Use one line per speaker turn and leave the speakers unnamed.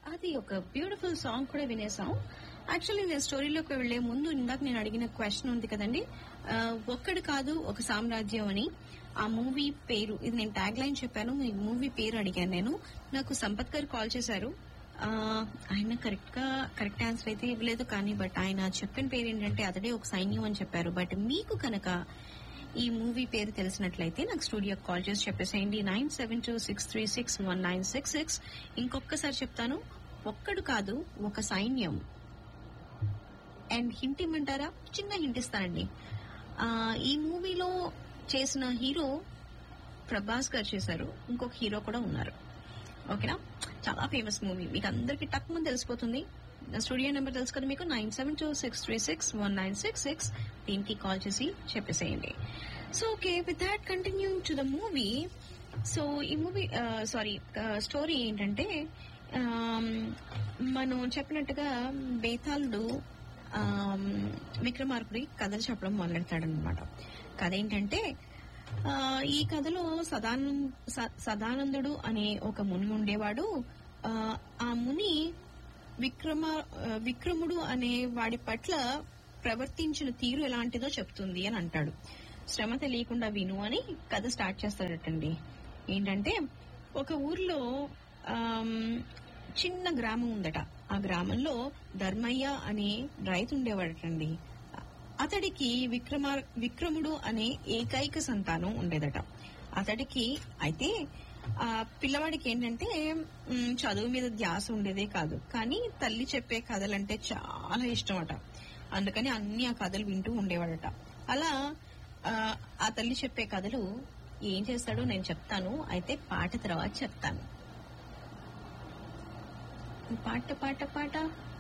అది ఒక beautiful song కూడా వినేసాం. యాక్చువల్లీ నేను స్టోరీలోకి వెళ్లే ముందు ఇందాక నేను అడిగిన క్వశ్చన్ ఉంది కదండి, ఒక్కడు కాదు ఒక సామ్రాజ్యం అని. ఆ మూవీ పేరు, ఇది నేను ట్యాగ్ లైన్ చెప్పాను, మీ మూవీ పేరు అడిగాను నేను. నాకు సంపత్ గారు కాల్ చేశారు. ఆయన కరెక్ట్ ఆన్సర్ అయితే ఇవ్వలేదు, కానీ బట్ ఆయన చెప్పిన పేరు ఏంటంటే అతడే ఒక సైన్యం అని చెప్పారు. బట్ మీకు కనుక ఈ మూవీ పేరు తెలిసినట్లయితే నాకు స్టూడియోకి కాల్ చేసి చెప్పేసేయండి. 9726361966. ఇంకొకసారి చెప్తాను, ఒక్కడు కాదు ఒక సైన్యం. అండ్ హింట్ ఇమ్మంటారా? చిన్న హింట్ ఇస్తానండి. ఈ మూవీలో చేసిన హీరో ప్రభాస్ గారు చేశారు, ఇంకొక హీరో కూడా ఉన్నారు. ఓకేనా? చాలా ఫేమస్ మూవీ, మీకు అందరికి టక్ ముందు తెలిసిపోతుంది. స్టూడియో నెంబర్ తెలుసు కదా మీకు, 9726361966. దీనికి కాల్ చేసి చెప్పేసేయండి. So okay, with that continue to the movie. So ఈ మూవీ స్టోరీ ఏంటంటే, మనం చెప్పినట్టుగా బేతాళుడు విక్రమార్కుడి కథలు చెప్పడం మొదలెడతాడనమాట. కథ ఏంటంటే, ఈ కథలో సదానందుడు అనే ఒక ముని ఉండేవాడు. ఆ ముని విక్రముడు అనే వాడి పట్ల ప్రవర్తించిన తీరు ఎలాంటిదో చెప్తుంది అని అంటాడు. శ్రమ తెలియకుండా విను అని కథ స్టార్ట్ చేస్తాడటండి. ఏంటంటే, ఒక ఊర్లో చిన్న గ్రామం ఉందట. ఆ గ్రామంలో ధర్మయ్య అనే రైతు ఉండేవాడటండి. అతడికి విక్రముడు అనే ఏకైక సంతానం ఉండేదట. అతడికి అయితే ఆ పిల్లవాడికి ఏంటంటే చదువు మీద ధ్యాస ఉండేదే కాదు, కానీ తల్లి చెప్పే కథలంటే చాలా ఇష్టం అట. అందుకని అన్ని ఆ కథలు వింటూ ఉండేవాడట. అలా ఆ తల్లి చెప్పే కథలు ఏం చేస్తాడో నేను చెప్తాను, అయితే పాట తర్వాత చెప్తాను. పాట పాట పాట